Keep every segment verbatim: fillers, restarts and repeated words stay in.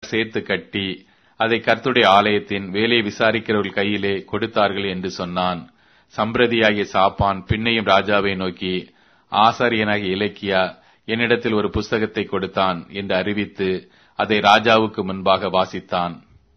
சேர்த்து கட்டி அதை கர்த்தருடைய ஆலயத்தின் வேலையை விசாரிக்கிறவர்கள் கையிலே கொடுத்தார்கள் என்று சொன்னான். சம்பிரதியாகிய சாப்பான் பின்னையும் ராஜாவை நோக்கி, ஆசாரியனாகிய இலக்கியா என்னிடத்தில் ஒரு புஸ்தகத்தை கொடுத்தான் என்று அறிவித்து அதை ராஜாவுக்கு முன்பாக வாசித்தான்.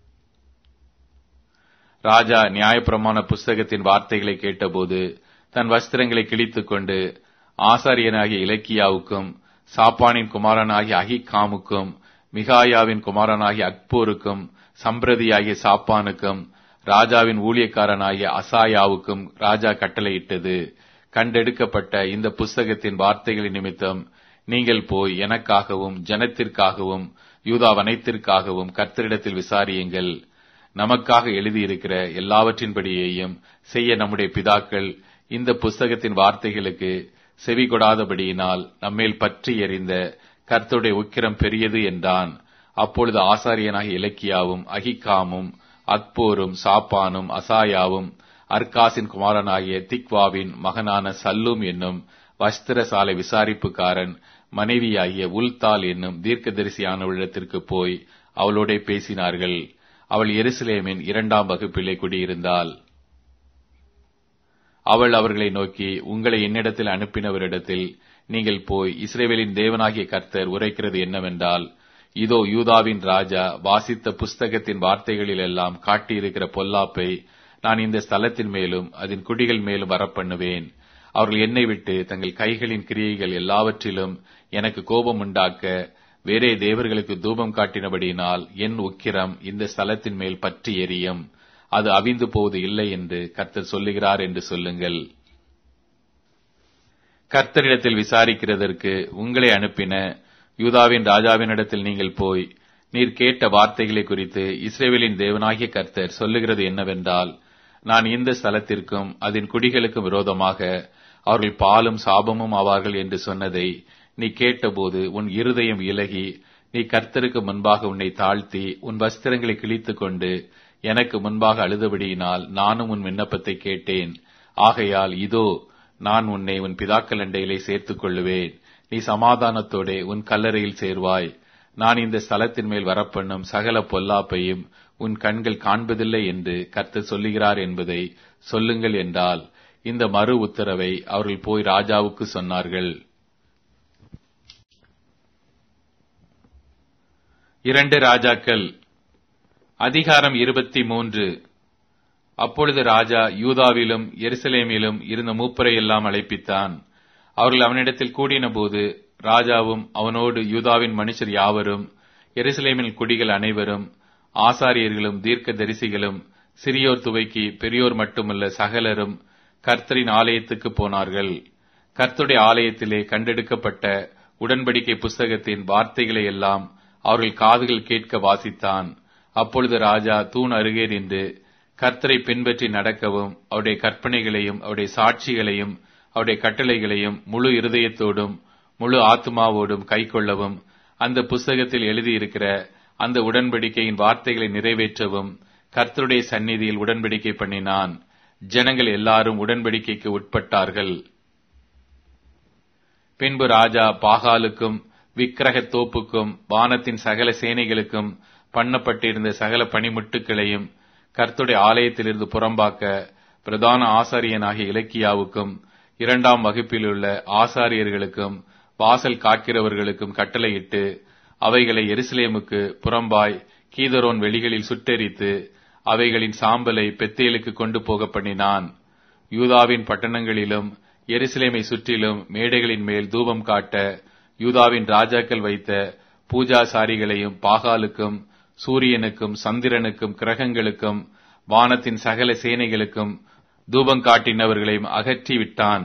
ராஜா நியாயப்பிரமாண புஸ்தகத்தின் வார்த்தைகளை கேட்டபோது தன் வஸ்திரங்களை கிழித்துக் கொண்டு ஆசாரியனாகிய இலக்கியாவுக்கும் சாப்பானின் குமாரனாகிய அகிகாமுக்கும் மிகாயாவின் குமாரனாகிய அக்போருக்கும் சம்பிரதியாகிய சாப்பானுக்கும் ராஜாவின் ஊழியக்காரனாகிய அசாயாவுக்கும் ராஜா கட்டளையிட்டது, கண்டெடுக்கப்பட்ட இந்த புஸ்தகத்தின் வார்த்தைகளின் நிமித்தம் நீங்கள் போய் எனக்காகவும் ஜனத்திற்காகவும் யூதாவனைத்திற்காகவும் கர்த்தரிடத்தில் விசாரியுங்கள். நமக்காக எழுதியிருக்கிற எல்லாவற்றின்படியேயும் செய்ய நம்முடைய பிதாக்கள் இந்த புஸ்தகத்தின் வார்த்தைகளுக்கு செவி கொடாதபடியினால் நம்மேல் பற்றி எறிந்த கர்த்தருடைய உக்கிரம் பெரியது என்றான். அப்பொழுது ஆசாரியனாகிய இலக்கியாவும் அகிகாமும் அக்போரும் சாப்பானும் அசாயாவும் அர்காசின் குமாரனாகிய திக்வாவின் மகனான சல்லூம் என்னும் வஸ்திரசாலை விசாரிப்புக்காரன் மனைவியாகிய உல்தால் என்னும் தீர்க்கதரிசியானவளிடத்திற்கு போய் அவளோட பேசினார்கள். அவள் எருசலேமின் இரண்டாம் வகுப்பிலே குடியிருந்தாள். அவள் அவர்களை நோக்கி, உங்களை என்னிடத்தில் அனுப்பினவரிடத்தில் நீங்கள் போய் இஸ்ரவேலின் தேவனாகிய கர்த்தர் உரைக்கிறது என்னவென்றால், இதோ யூதாவின் ராஜா வாசித்த புஸ்தகத்தின் வார்த்தைகளில் எல்லாம் காட்டியிருக்கிற பொல்லாப்பை நான் இந்த ஸ்தலத்தின் மேலும் அதன் குடிகள் மேலும் வரப்பண்ணுவேன். அவர்கள் என்னை விட்டு தங்கள் கைகளின் கிரியைகள் எல்லாவற்றிலும் எனக்கு கோபம் உண்டாக்க வேறே தேவர்களுக்கு தூபம் காட்டினபடியினால் என் உக்கிரம் இந்த ஸ்தலத்தின் மேல் பற்றி எரியும், அது அவிந்து போவது இல்லை என்று கர்த்தர் சொல்லுகிறார் என்று சொல்லுங்கள். கர்த்தரிடத்தில் விசாரிக்கிறதற்கு உங்களை அனுப்பின யூதாவின் ராஜாவினிடத்தில் நீங்கள் போய், நீர் கேட்ட வார்த்தைகளை குறித்து இஸ்ரவேலின் தேவனாகிய கர்த்தர் சொல்லுகிறது என்னவென்றால், நான் இந்த ஸ்தலத்திற்கும் அதன் குடிகளுக்கும் விரோதமாக அவர்கள் பாலும் சாபமும் ஆவார்கள் என்று சொன்னதை நீ கேட்டபோது உன் இருதயம் இலகி நீ கர்த்தருக்கு முன்பாக உன்னை தாழ்த்தி உன் வஸ்திரங்களை கிழித்துக் கொண்டு எனக்கு முன்பாக அழுதபடியினால் நானும் உன் விண்ணப்பத்தை கேட்டேன். ஆகையால் இதோ நான் உன்னை உன் பிதாக்கள் அண்டையிலே சேர்த்துக் கொள்ளுவேன். நீ சமாதானத்தோடே உன் கல்லறையில் சேர்வாய். நான் இந்த ஸ்தலத்தின் மேல் வரப்பண்ணும் சகல பொல்லாப்பையும் உன் கண்கள் காண்பதில்லை என்று கர்த்தர் சொல்லுகிறார் என்பதை சொல்லுங்கள் என்றால், இந்த மறு உத்தரவை அவர்கள் போய் ராஜாவுக்கு சொன்னார்கள். இரண்டு ராஜாக்கள் அதிகாரம் இருபத்தி மூன்று. அப்பொழுது ராஜா யூதாவிலும் எருசலேமிலும் இருந்த மூப்பரை எல்லாம் அழைப்பித்தான். அவர்கள் அவனிடத்தில் கூடின போது ராஜாவும் அவனோடு யூதாவின் மனுஷர் யாவரும் எருசலேமின் குடிகள் அனைவரும் ஆசாரியர்களும் தீர்க்க தரிசிகளும் சிறியோர் துவைக்கி பெரியோர் மட்டுமல்ல சகலரும் கர்த்தரின் ஆலயத்துக்கு போனார்கள். கர்த்தருடைய ஆலயத்திலே கண்டெடுக்கப்பட்ட உடன்படிக்கை புஸ்தகத்தின் வார்த்தைகளை எல்லாம் அவர்கள் காதுகள் கேட்க வாசித்தான். அப்பொழுது ராஜா தூண் அருகே நின்று கர்த்தரை பின்பற்றி நடக்கவும் அவருடைய கற்பனைகளையும் அவருடைய சாட்சிகளையும் அவருடைய கட்டளைகளையும் முழு இருதயத்தோடும் முழு ஆத்மாவோடும் கைக்கொள்ளவும் அந்த புஸ்தகத்தில் எழுதியிருக்கிற அந்த உடன்படிக்கையின் வார்த்தைகளை நிறைவேற்றவும் கர்த்தருடைய சந்நிதியில் உடன்படிக்கை பண்ணினான். ஜனங்கள் எல்லாரும் உடன்படிக்கைக்கு உட்பட்டார்கள். பின்பு ராஜா பாகாலுக்கும் விக்கிரக தோப்புக்கும் வானத்தின் சகல சேனைகளுக்கும் பண்ணப்பட்டிருந்த சகல பணிமுட்டுகளையும் கர்த்தருடைய ஆலயத்திலிருந்து புறம்பாக்க பிரதான ஆசாரியனாகிய இலக்கியாவுக்கும் இரண்டாம் வகுப்பில் உள்ள ஆசாரியர்களுக்கும் வாசல் காக்கிறவர்களுக்கும் கட்டளையிட்டு அவைகளை எருசலேமுக்கு புறம்பாய் கீதரோன் வெளிகளில் சுட்டெரித்து அவைகளின் சாம்பலை பெத்தேலுக்கு கொண்டு போக பண்ணினான். யூதாவின் பட்டணங்களிலும் எருசலேமை சுற்றிலும் மேடைகளின் மேல் தூபம் காட்ட யூதாவின் ராஜாக்கள் வைத்த பூஜாசாரிகளையும் பாகாலுக்கும் சூரியனுக்கும் சந்திரனுக்கும் கிரகங்களுக்கும் வானத்தின் சகல சேனைகளுக்கும் தூபம் காட்டினவர்களையும் அகற்றி விட்டான்.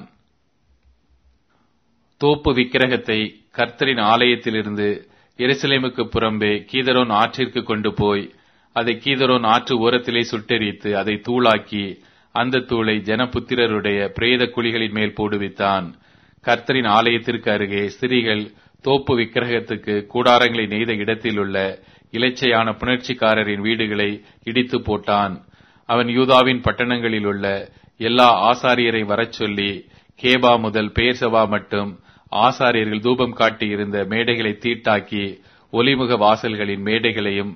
தோப்பு விக்கிரகத்தை கர்த்தரின் ஆலயத்திலிருந்து எருசலேமுக்கு புறம்பே கீதரோன் ஆற்றிற்கு கொண்டு போய் அதை கீதரோன் ஆற்று ஓரத்திலே சுட்டெரித்து அதை தூளாக்கி அந்த தூளை ஜனபுத்திரருடைய பிரேத குழிகளின் மேல் போடுவித்தான். கர்த்தரின் ஆலயத்திற்கு அருகே ஸ்திரீகள் தோப்பு விக்கிரகத்துக்கு கூடாரங்களை நெய்த இடத்தில் உள்ள இலச்சையான புணர்ச்சிக்காரரின் வீடுகளை இடித்து போட்டான். அவன் யூதாவின் பட்டணங்களில் உள்ள எல்லா ஆசாரியரை வரச் சொல்லி கேபா முதல் பெயர்சபா மட்டும் ஆசாரியர்கள் தூபம் காட்டி இருந்த மேடைகளை தீட்டாக்கி ஒலிமுக வாசல்களின் மேடைகளையும்